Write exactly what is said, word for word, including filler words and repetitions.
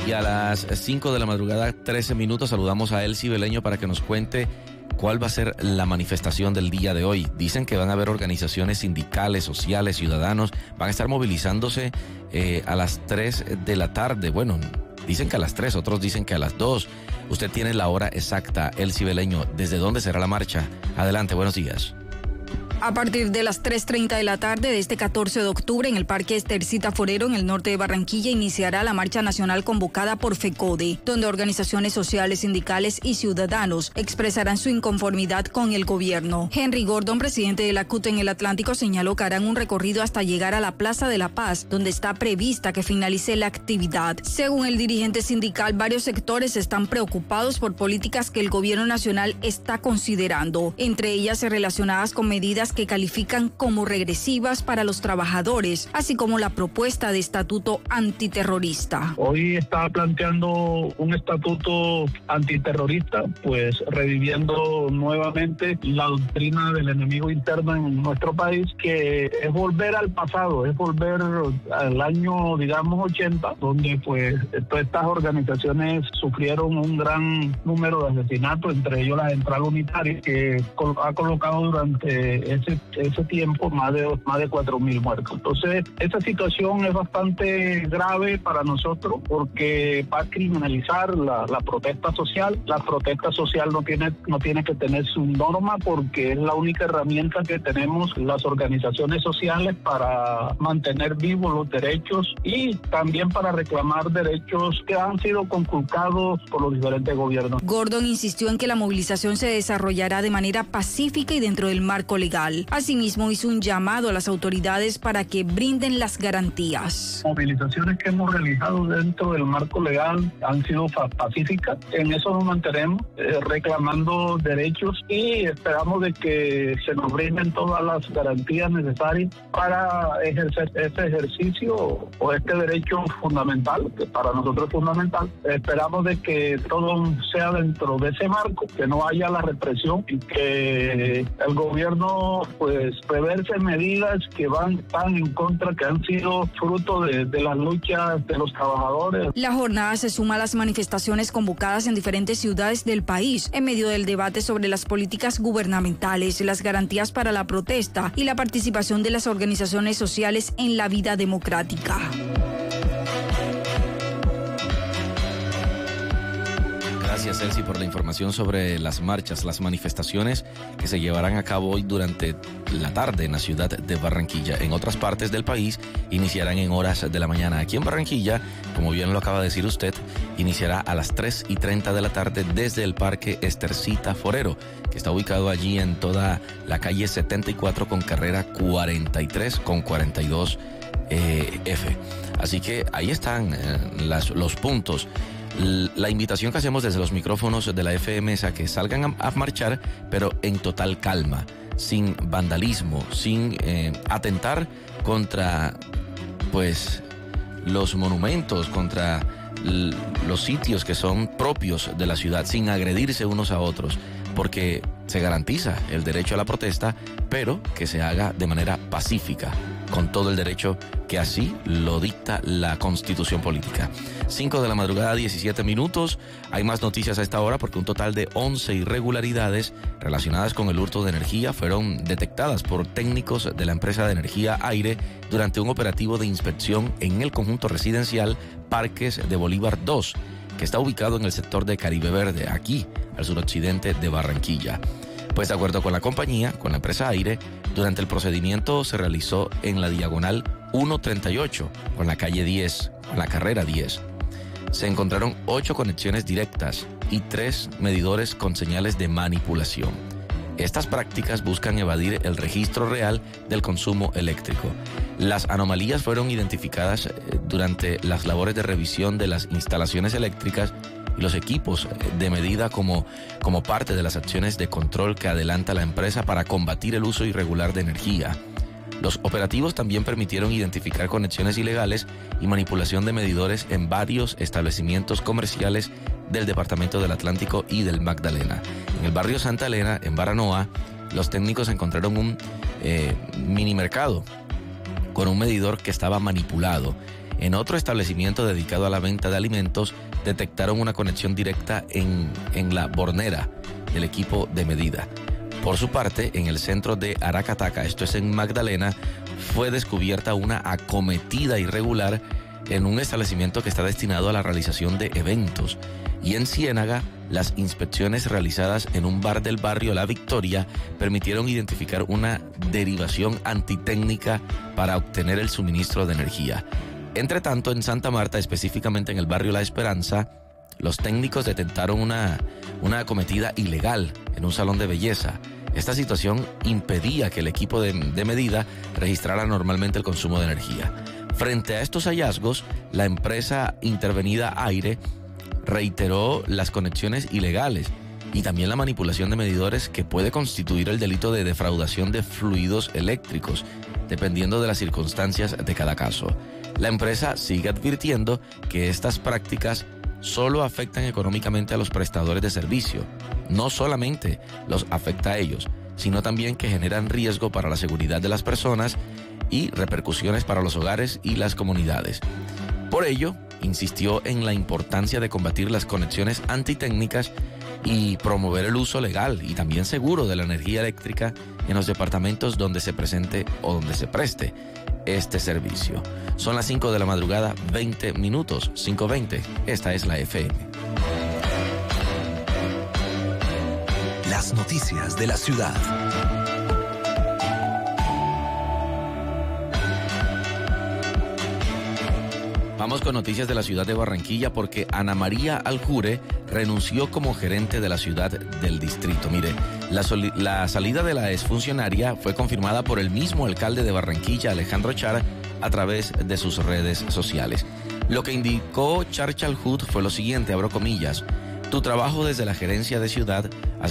Y a las cinco de la madrugada, trece minutos, saludamos a Elsie Beleño para que nos cuente cuál va a ser la manifestación del día de hoy. Dicen que van a haber organizaciones sindicales, sociales, ciudadanos, van a estar movilizándose eh, a las tres de la tarde. Bueno, dicen que a las tres, otros dicen que a las dos. Usted tiene la hora exacta, Elsie Beleño. ¿Desde dónde será la marcha? Adelante, buenos días. A partir de las tres treinta de la tarde de este catorce de octubre, en el Parque Estercita Forero, en el norte de Barranquilla, iniciará la marcha nacional convocada por FECODE, donde organizaciones sociales, sindicales y ciudadanos expresarán su inconformidad con el gobierno. Henry Gordon, presidente de la C U T en el Atlántico, señaló que harán un recorrido hasta llegar a la Plaza de la Paz, donde está prevista que finalice la actividad. Según el dirigente sindical, varios sectores están preocupados por políticas que el gobierno nacional está considerando, entre ellas relacionadas con medidas que califican como regresivas para los trabajadores, así como la propuesta de estatuto antiterrorista. Hoy está planteando un estatuto antiterrorista, pues reviviendo nuevamente la doctrina del enemigo interno en nuestro país, que es volver al pasado, es volver al año, digamos, ochenta, donde pues todas estas organizaciones sufrieron un gran número de asesinatos, entre ellos la Central Unitaria, que ha colocado durante ese, ese tiempo más de, más de cuatro mil muertos. Entonces, esa situación es bastante grave para nosotros porque va a criminalizar la, la protesta social. La protesta social no tiene, no tiene que tener su norma porque es la única herramienta que tenemos las organizaciones sociales para mantener vivos los derechos y también para reclamar derechos que han sido conculcados por los diferentes gobiernos. Gordon insistió en que la movilización se desarrollará de manera pacífica y dentro del marco legal. Asimismo, hizo un llamado a las autoridades para que brinden las garantías. Movilizaciones que hemos realizado dentro del marco legal han sido pacíficas. En eso nos mantenemos eh, reclamando derechos y esperamos de que se nos brinden todas las garantías necesarias para ejercer ese ejercicio o este derecho fundamental, que para nosotros es fundamental. Esperamos de que todo sea dentro de ese marco, que no haya la represión y que el gobierno pues reverse medidas que van tan en contra, que han sido fruto de, de las luchas de los trabajadores. La jornada se suma a las manifestaciones convocadas en diferentes ciudades del país en medio del debate sobre las políticas gubernamentales, las garantías para la protesta y la participación de las organizaciones sociales en la vida democrática. Gracias, Elsie, por la información sobre las marchas, las manifestaciones que se llevarán a cabo hoy durante la tarde en la ciudad de Barranquilla. En otras partes del país iniciarán en horas de la mañana. Aquí en Barranquilla, como bien lo acaba de decir usted, iniciará a las tres y treinta de la tarde desde el Parque Estercita Forero, que está ubicado allí en toda la calle setenta y cuatro con carrera cuarenta y tres con cuarenta y dos eh, F. Así que ahí están eh, las, los puntos. La invitación que hacemos desde los micrófonos de la F M es a que salgan a, a marchar, pero en total calma, sin vandalismo, sin eh, atentar contra pues los monumentos, contra l- los sitios que son propios de la ciudad, sin agredirse unos a otros, porque se garantiza el derecho a la protesta, pero que se haga de manera pacífica, con todo el derecho que así lo dicta la Constitución Política. cinco de la madrugada, diecisiete minutos. Hay más noticias a esta hora porque un total de once irregularidades relacionadas con el hurto de energía fueron detectadas por técnicos de la empresa de energía Aire durante un operativo de inspección en el conjunto residencial Parques de Bolívar dos, que está ubicado en el sector de Caribe Verde, aquí al suroccidente de Barranquilla. Pues de acuerdo con la compañía, con la empresa Aire, durante el procedimiento se realizó en la diagonal ciento treinta y ocho, con la calle diez, con la carrera diez. Se encontraron ocho conexiones directas y tres medidores con señales de manipulación. Estas prácticas buscan evadir el registro real del consumo eléctrico. Las anomalías fueron identificadas durante las labores de revisión de las instalaciones eléctricas y los equipos de medida como, como parte de las acciones de control que adelanta la empresa para combatir el uso irregular de energía. Los operativos también permitieron identificar conexiones ilegales y manipulación de medidores en varios establecimientos comerciales del Departamento del Atlántico y del Magdalena. En el barrio Santa Elena, en Baranoa, los técnicos encontraron un eh, mini mercado con un medidor que estaba manipulado. en otro establecimiento dedicado a la venta de alimentos, detectaron una conexión directa en, en la bornera del equipo de medida. Por su parte, en el centro de Aracataca, esto es en Magdalena, fue descubierta una acometida irregular en un establecimiento que está destinado a la realización de eventos. Y en Ciénaga, las inspecciones realizadas en un bar del barrio La Victoria permitieron identificar una derivación antitécnica para obtener el suministro de energía. Entre tanto, en Santa Marta, específicamente en el barrio La Esperanza, los técnicos detectaron una, una acometida ilegal en un salón de belleza. Esta situación impedía que el equipo de, de medida registrara normalmente el consumo de energía. Frente a estos hallazgos, la empresa intervenida Aire reiteró las conexiones ilegales y también la manipulación de medidores que puede constituir el delito de defraudación de fluidos eléctricos, dependiendo de las circunstancias de cada caso. La empresa sigue advirtiendo que estas prácticas solo afectan económicamente a los prestadores de servicio. No solamente los afecta a ellos, sino también que generan riesgo para la seguridad de las personas y repercusiones para los hogares y las comunidades. Por ello, insistió en la importancia de combatir las conexiones antitécnicas y promover el uso legal y también seguro de la energía eléctrica en los departamentos donde se presente o donde se preste este servicio. Son las cinco de la madrugada, veinte minutos, cinco veinte. Esta es la F M. Las noticias de la ciudad. Vamos con noticias de la ciudad de Barranquilla porque Ana María Aljure renunció como gerente de la ciudad del distrito. Mire, la, soli- la salida de la exfuncionaria fue confirmada por el mismo alcalde de Barranquilla, Alejandro Char, a través de sus redes sociales. Lo que indicó Char Chalhut fue lo siguiente, abro comillas: tu trabajo desde la gerencia de ciudad